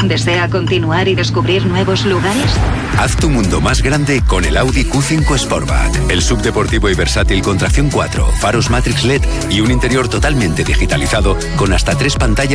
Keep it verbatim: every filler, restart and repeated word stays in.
¿Desea continuar y descubrir nuevos lugares? Haz tu mundo más grande con el Audi Q cinco Sportback. El subdeportivo y versátil con tracción cuatro, faros Matrix L E D y un interior totalmente digitalizado con hasta tres pantallas